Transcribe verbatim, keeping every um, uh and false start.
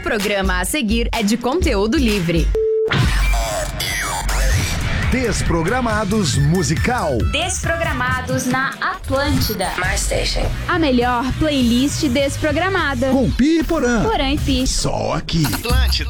programa a seguir é de conteúdo livre. Desprogramados Musical. Desprogramados na Atlântida. My Station. A melhor playlist desprogramada. Com Pi e Porã. Porã e Pi. Só aqui. Atlântida.